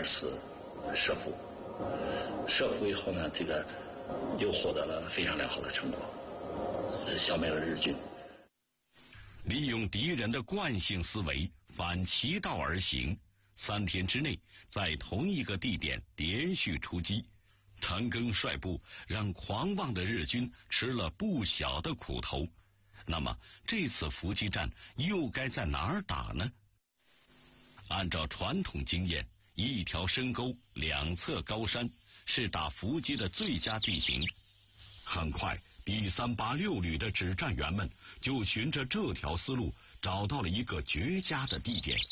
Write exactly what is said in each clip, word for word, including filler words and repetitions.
二次设伏。设伏以后呢，这个又获得了非常良好的成果，消灭了日军。 利用敌人的惯性思维，反其道而行，三天之内在同一个地点连续出击。陈赓率部让狂妄的日军吃了不小的苦头。那么这次伏击战又该在哪儿打呢？按照传统经验，一条深沟，两侧高山，是打伏击的最佳地形。很快，第三八六旅的指战员们就循着这条思路找到了一个绝佳的地点。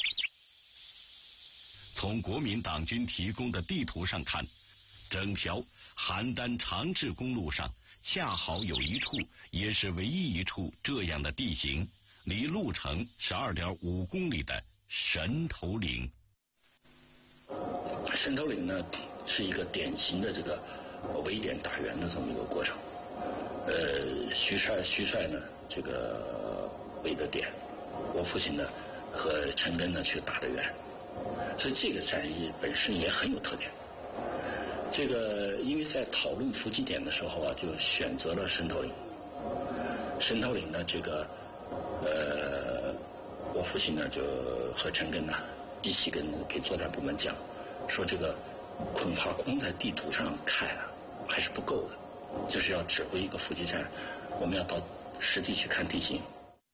从国民党军提供的地图上看，整条邯郸长治公路上恰好有一处，也是唯一一处这样的地形，离路程十二点五公里的神头岭。 神头岭呢，是一个典型的这个围点打援的这么一个过程。呃，徐帅徐帅呢，这个围的点，我父亲呢和陈赓呢去打的援，所以这个战役本身也很有特点。这个因为在讨论伏击点的时候啊，就选择了神头岭。神头岭呢，这个呃，我父亲呢就和陈赓呢一起跟给作战部门讲，说这个恐怕光在地图上看啊还是不够的，就是要指挥一个伏击战，我们要到实地去看地形。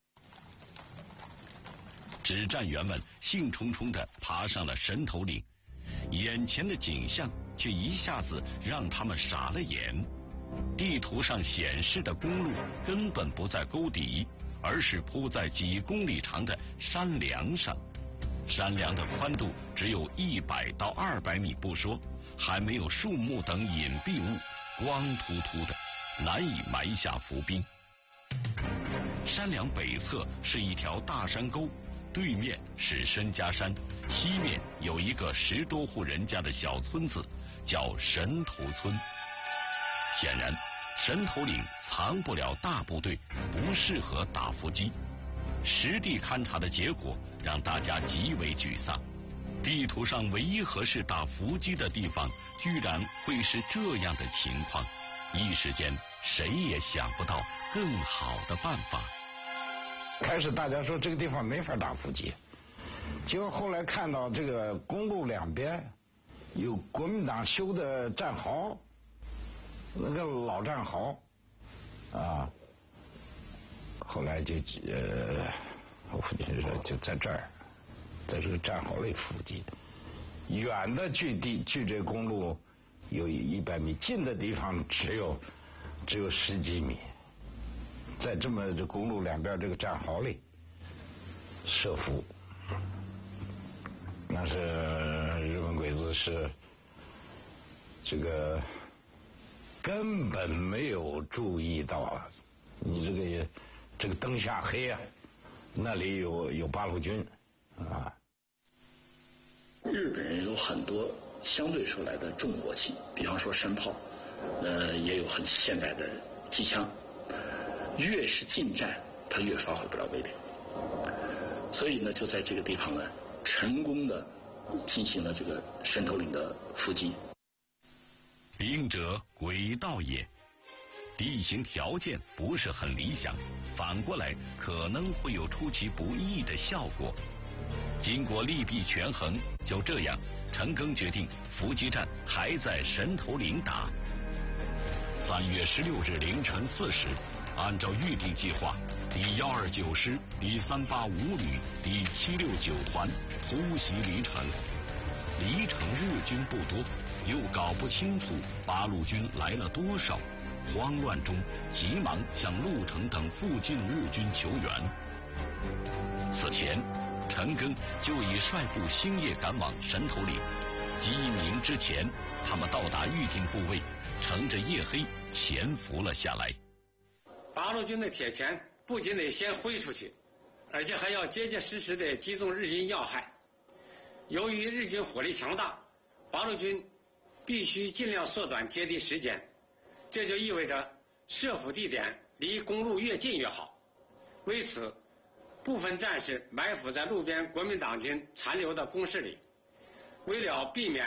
指战员们兴冲冲地爬上了神头岭，眼前的景象却一下子让他们傻了眼。地图上显示的公路根本不在沟底，而是铺在几公里长的山梁上。山梁的宽度只有一百到二百米不说，还没有树木等隐蔽物，光秃秃的，难以埋下伏兵。山梁北侧是一条大山沟，对面是申家山，西面有一个十多户人家的小村子，叫神头村。显然，神头岭藏不了大部队，不适合打伏击。实地勘察的结果让大家极为沮丧。地图上唯一合适打伏击的地方，居然会是这样的情况。一时间，谁也想不到更好的办法。 开始大家说这个地方没法打伏击，结果后来看到这个公路两边有国民党修的战壕，那个老战壕啊，后来就呃，我父亲说就在这儿，在这个战壕里伏击，远的距地距这公路有一百米，近的地方只有只有十几米。在这么这公路两边这个战壕里设伏，那是日本鬼子是这个根本没有注意到，你这个这个灯下黑啊，那里有有八路军啊。 日本人有很多相对说来的重火器，比方说山炮，呃，也有很现代的机枪。越是近战，它越发挥不了威力，所以呢，就在这个地方呢，成功的进行了这个神头岭的伏击。 兵者诡道也，地形条件不是很理想，反过来可能会有出其不意的效果。经过利弊权衡，就这样，陈赓决定伏击战还在神头岭打。三月十六日凌晨四时。按照预定计划，第幺二九师、第三八五旅、第七六九团突袭黎城。黎城日军不多，又搞不清楚八路军来了多少，慌乱中急忙向鹿城等附近日军求援。此前，陈赓就已率部星夜赶往神头岭。鸡鸣之前，他们到达预定部位，乘着夜黑潜伏了下来。 八路军的铁拳不仅得先挥出去，而且还要结结实实地击中日军要害。由于日军火力强大，八路军必须尽量缩短接地时间，这就意味着设伏地点离公路越近越好。为此，部分战士埋伏在路边国民党军残留的工事里，为了避免